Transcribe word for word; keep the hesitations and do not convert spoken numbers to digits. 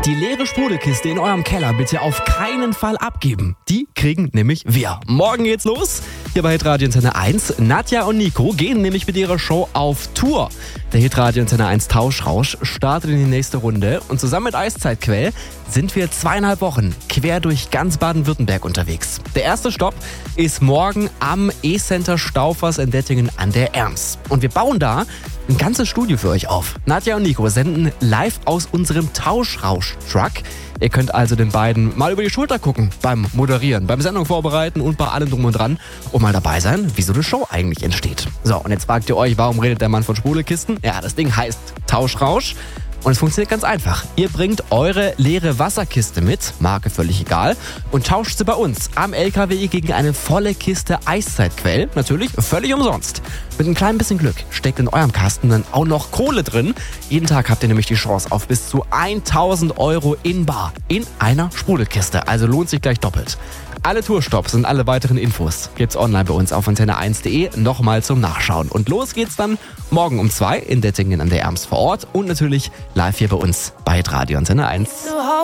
Die leere Sprudelkiste in eurem Keller bitte auf keinen Fall abgeben. Die kriegen nämlich wir. Morgen geht's los. Hier bei Hitradio Antenne eins. Nadja und Nico gehen nämlich mit ihrer Show auf Tour. Der Hitradio Antenne eins Tauschrausch startet in die nächste Runde. Und zusammen mit Eiszeitquell sind wir zweieinhalb Wochen quer durch ganz Baden-Württemberg unterwegs. Der erste Stopp ist morgen am E-Center Staufers in Dettingen an der Erms. Und wir bauen da ein ganzes Studio für euch auf. Nadja und Nico senden live aus unserem Tauschrausch-Truck. Ihr könnt also den beiden mal über die Schulter gucken beim Moderieren, beim Sendung vorbereiten und bei allem drum und dran und mal dabei sein, wie so eine Show eigentlich entsteht. So, und jetzt fragt ihr euch, warum redet der Mann von Sprudelkisten? Ja, das Ding heißt Tauschrausch. Und es funktioniert ganz einfach. Ihr bringt eure leere Wasserkiste mit, Marke völlig egal, und tauscht sie bei uns am L K W gegen eine volle Kiste Eiszeitquell. Natürlich völlig umsonst. Mit ein klein bisschen Glück steckt in eurem Kasten dann auch noch Kohle drin. Jeden Tag habt ihr nämlich die Chance auf bis zu tausend Euro in bar in einer Sprudelkiste. Also lohnt sich gleich doppelt. Alle Tourstops und alle weiteren Infos gibt's online bei uns auf antenne eins punkt de nochmal zum Nachschauen. Und los geht's dann morgen um zwei in Dettingen an der Erms vor Ort und natürlich live hier bei uns bei Radio Antenne eins.